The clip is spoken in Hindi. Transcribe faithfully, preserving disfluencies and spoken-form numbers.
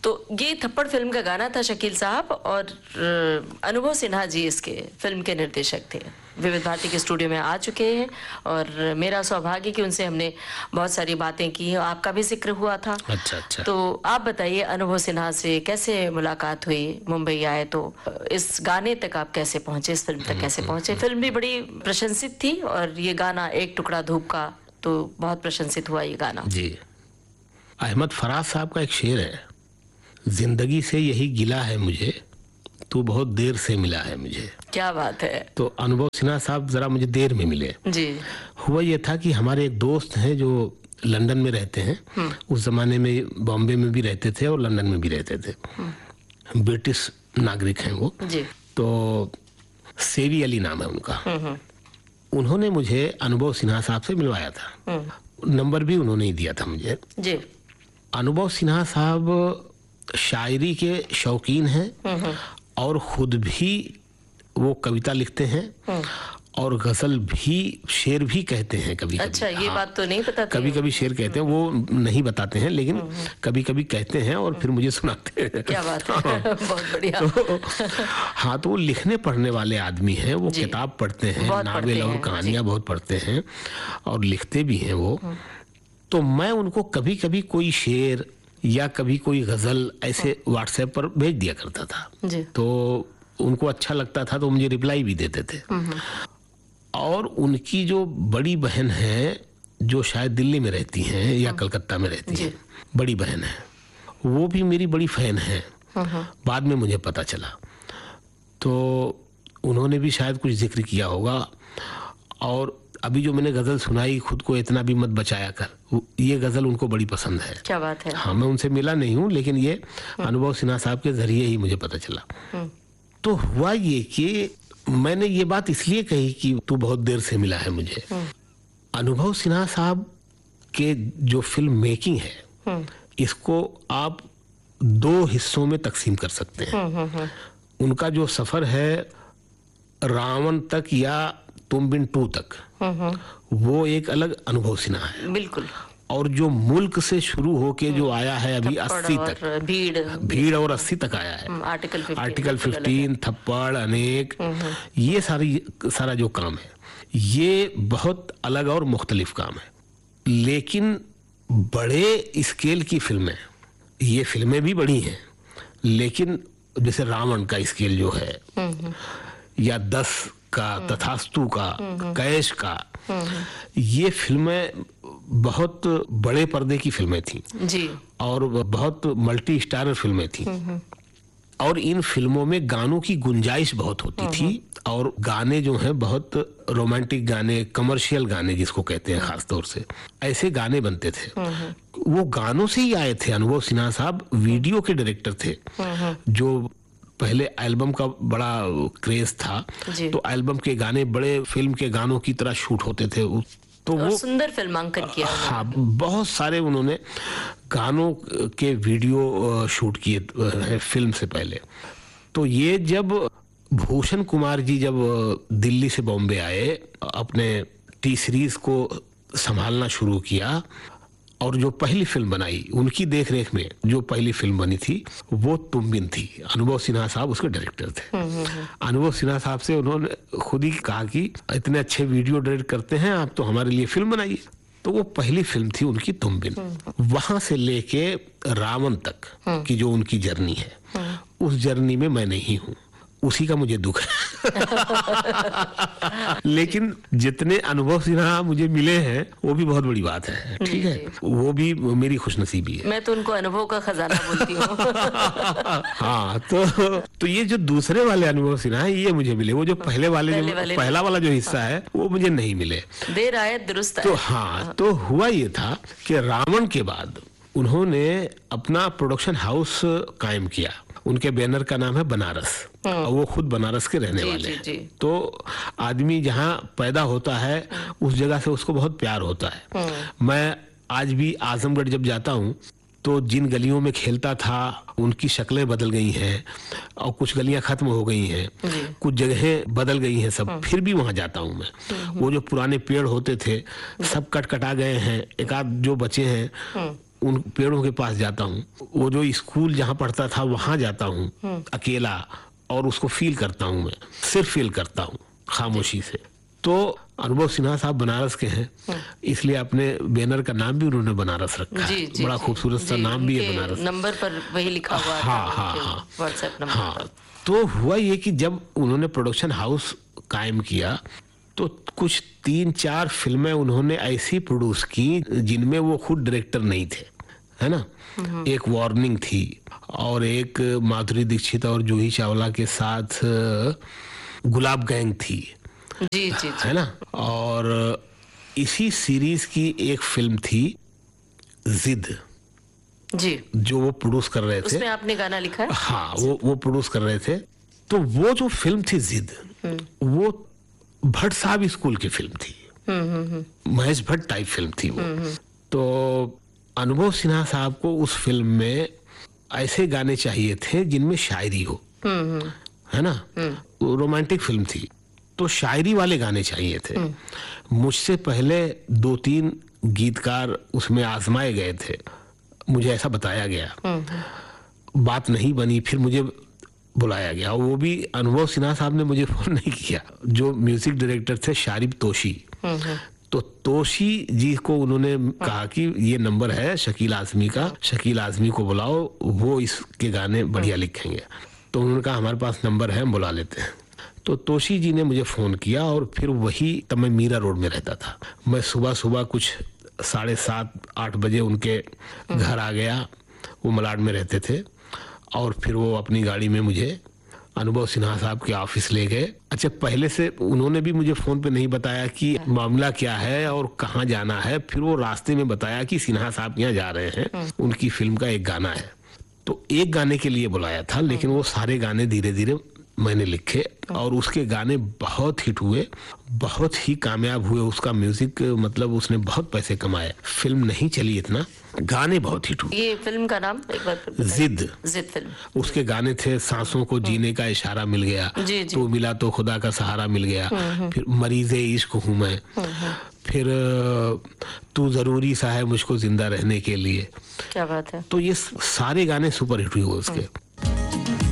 तो ये थप्पड़ फिल्म का गाना था शकील साहब, और अनुभव सिन्हा जी इसके फिल्म के निर्देशक थे। विविध भारती के स्टूडियो में आ चुके हैं और मेरा सौभाग्य कि उनसे हमने बहुत सारी बातें की। आपका भी जिक्र हुआ था। अच्छा अच्छा। तो आप बताइए अनुभव सिन्हा से कैसे मुलाकात हुई? मुंबई आए तो इस गाने तक आप कैसे पहुंचे, इस फिल्म तक कैसे पहुंचे? फिल्म भी बड़ी प्रशंसित थी और ये गाना एक टुकड़ा धूप का तो बहुत प्रशंसित हुआ ये गाना। जी, अहमद फराज साहब का एक शेर है, जिंदगी से यही गिला है मुझे, तू बहुत देर से मिला है मुझे। क्या बात है। तो अनुभव सिन्हा साहब जरा मुझे देर में मिले। जी। हुआ ये था कि हमारे एक दोस्त हैं जो लंदन में रहते हैं, उस जमाने में बॉम्बे में भी रहते थे और लंदन में भी रहते थे, ब्रिटिश नागरिक हैं वो। जी। तो सेवी अली नाम है उनका। उन्होंने मुझे अनुभव सिन्हा साहब से मिलवाया था, नंबर भी उन्होंने ही दिया था मुझे। जी। अनुभव सिन्हा साहब शायरी के शौकीन हैं और खुद भी वो कविता लिखते हैं और गजल भी, शेर भी कहते हैं कभी कभी। अच्छा, ये हाँ, बात तो नहीं पता। कभी कभी शेर कहते हैं, वो नहीं बताते हैं लेकिन कभी कभी कहते हैं और फिर मुझे सुनाते हैं। क्या बात है। हाँ। बहुत बढ़िया। तो, हाँ, तो वो लिखने पढ़ने वाले आदमी हैं, वो किताब पढ़ते हैं, नावल और कहानियां बहुत पढ़ते हैं और लिखते भी हैं वो। तो मैं उनको कभी कभी कोई शेर या कभी कोई गजल ऐसे व्हाट्सएप पर भेज दिया करता था। जी। तो उनको अच्छा लगता था तो मुझे रिप्लाई भी देते थे। और उनकी जो बड़ी बहन है जो शायद दिल्ली में रहती हैं या कलकत्ता में रहती हैं, बड़ी बहन है, वो भी मेरी बड़ी फैन है। बाद में मुझे पता चला, तो उन्होंने भी शायद कुछ जिक्र किया होगा। और अभी जो मैंने गजल सुनाई, खुद को इतना भी मत बचाया कर, ये गजल उनको बड़ी पसंद है। क्या बात है। हाँ, मैं उनसे मिला नहीं हूँ लेकिन ये अनुभव सिन्हा साहब के जरिए ही मुझे पता चला। तो हुआ ये कि मैंने ये बात इसलिए कही कि तू बहुत देर से मिला है मुझे। अनुभव सिन्हा साहब के जो फिल्म मेकिंग है, इसको आप दो हिस्सों में तकसीम कर सकते हैं। उनका जो सफर है रावण तक या तुम बिन टू तक, वो एक अलग अनुभव सिन्हा है। बिल्कुल। और जो मुल्क से शुरू होके जो आया है अभी अस्सी तक, भीड़ भीड़ और अस्सी तक आया है, आर्टिकल फिफ्टीन, आर्टिकल फिफ्टीन, थप्पड़, अनेक, ये सारी सारा जो काम है ये बहुत अलग और मुख्तलिफ काम है। लेकिन बड़े स्केल की फिल्में, ये फिल्में भी बड़ी हैं, लेकिन जैसे रावण का स्केल जो है, या दस का, तथास्तु का, कैश का, ये फिल्में बहुत बड़े पर्दे की फिल्में थी जी, और बहुत मल्टी स्टारर फिल्में थी। और इन फिल्मों में गानों की गुंजाइश बहुत होती थी और गाने जो हैं बहुत रोमांटिक गाने, कमर्शियल गाने जिसको कहते हैं खास तौर से, ऐसे गाने बनते थे। वो गानों से ही आए थे। अनुभव सिन्हा साहब वीडियो के डायरेक्टर थे, जो पहले एल्बम का बड़ा क्रेज था, तो एल्बम के गाने बड़े फिल्म के गानों की तरह शूट होते थे। तो वो सुंदर फिल्मांकन किया। हाँ, बहुत सारे उन्होंने गानों के वीडियो शूट किए हैं फिल्म से पहले। तो ये जब भूषण कुमार जी जब दिल्ली से बॉम्बे आए, अपने टी सीरीज को संभालना शुरू किया और जो पहली फिल्म बनाई उनकी देखरेख में, जो पहली फिल्म बनी थी वो तुम बिन थी। अनुभव सिन्हा साहब उसके डायरेक्टर थे। अनुभव सिन्हा साहब से उन्होंने खुद ही कहा कि इतने अच्छे वीडियो डायरेक्ट करते हैं आप, तो हमारे लिए फिल्म बनाइए। तो वो पहली फिल्म थी उनकी तुम बिन। वहां से लेके रावण तक की जो उनकी जर्नी है, उस जर्नी में मैं नहीं हूँ, उसी का मुझे दुख है। लेकिन जितने अनुभव सिन्हा मुझे मिले हैं वो भी बहुत बड़ी बात है। ठीक है, वो भी मेरी खुशनसीबी है। मैं तो उनको अनुभव का खजाना बोलती हूँ। हाँ, तो तो ये जो दूसरे वाले अनुभव सिन्हा है ये मुझे मिले, वो जो पहले वाले, पहले जो वाले पहला वाला जो हिस्सा है वो मुझे नहीं मिले। देर आए दुरुस्त आए। तो हाँ, तो हुआ ये था कि रावण के बाद उन्होंने अपना प्रोडक्शन हाउस कायम किया। उनके बैनर का नाम है बनारस, और वो खुद बनारस के रहने जी, वाले हैं। तो आदमी जहाँ पैदा होता है उस जगह से उसको बहुत प्यार होता है। मैं आज भी आजमगढ़ जब जाता हूँ तो जिन गलियों में खेलता था उनकी शक्लें बदल गई हैं और कुछ गलियां खत्म हो गई हैं, कुछ जगहें बदल गई हैं सब, फिर भी वहां जाता हूं मैं। वो जो पुराने पेड़ होते थे सब कट कटा गए हैं, एक आध जो बचे हैं उन पेड़ों के पास जाता हूँ, वो जो स्कूल जहाँ पढ़ता था वहां जाता हूँ अकेला, और उसको फील करता हूँ, मैं सिर्फ फील करता हूँ खामोशी से। तो अनुभव सिन्हा साहब बनारस के हैं, इसलिए अपने बैनर का नाम भी उन्होंने बनारस रखा है। बड़ा खूबसूरत सा नाम भी है बनारस। नंबर पर वही लिखा हुआ है। हाँ हाँ हाँ व्हाट्सएप नंबर हाँ पर। तो हुआ ये कि जब उन्होंने प्रोडक्शन हाउस कायम किया तो कुछ तीन चार फिल्में उन्होंने ऐसी प्रोड्यूस की जिनमें वो खुद डायरेक्टर नहीं थे, है ना। एक वार्निंग थी, और एक माधुरी दीक्षित और जूही चावला के साथ गुलाब गैंग थी, जी जी, जी। है ना। और इसी सीरीज की एक फिल्म थी जिद, जी, जो वो प्रोड्यूस कर रहे थे। उसमें आपने गाना लिखा है? हाँ, वो वो प्रोड्यूस कर रहे थे। तो वो जो फिल्म थी जिद, वो भट्ट साहब स्कूल की फिल्म थी, महेश भट्ट टाइप फिल्म थी वो। तो अनुभव सिन्हा साहब को उस फिल्म में ऐसे गाने चाहिए थे जिनमें शायरी हो, है ना। रोमांटिक फिल्म थी, तो शायरी वाले गाने चाहिए थे। मुझसे पहले दो तीन गीतकार उसमें आजमाए गए थे, मुझे ऐसा बताया गया, बात नहीं बनी, फिर मुझे बुलाया गया। वो भी अनुभव सिन्हा साहब ने मुझे फोन नहीं किया, जो म्यूजिक डायरेक्टर थे शारिब तोशी। तो तोशी जी को उन्होंने कहा कि ये नंबर है शकील आजमी का, शकील आजमी को बुलाओ, वो इसके गाने बढ़िया लिखेंगे। तो उन्होंने कहा हमारे पास नंबर है, हम बुला लेते हैं। तो तोशी जी ने मुझे फोन किया, और फिर वही, तब मैं मीरा रोड में रहता था, मैं सुबह सुबह कुछ साढ़े सात आठ बजे उनके घर आ गया, वो मलाड में रहते थे। और फिर वो अपनी गाड़ी में मुझे अनुभव सिन्हा साहब के ऑफिस ले गए। अच्छा, पहले से उन्होंने भी मुझे फोन पे नहीं बताया कि मामला क्या है और कहाँ जाना है। फिर वो रास्ते में बताया कि सिन्हा साहब यहाँ जा रहे हैं, उनकी फिल्म का एक गाना है। तो एक गाने के लिए बुलाया था, लेकिन वो सारे गाने धीरे धीरे मैंने लिखे, और उसके गाने बहुत हिट हुए, बहुत ही कामयाब हुए। उसका म्यूजिक, मतलब उसने बहुत पैसे कमाए। फिल्म नहीं चली इतना, गाने बहुत हिट हुए। ये फिल्म का नाम एक बार फिर बताइए। जिद। जिद फिल्म। उसके गाने थे सांसों को जीने का इशारा मिल गया, जी, जी। तो मिला तो खुदा का सहारा मिल गया, फिर मरीज़े इश्क हूँ मैं, फिर तू जरूरी सा है मुझको जिंदा रहने के लिए। क्या बात है। तो ये सारे गाने सुपर हिट हुए उसके।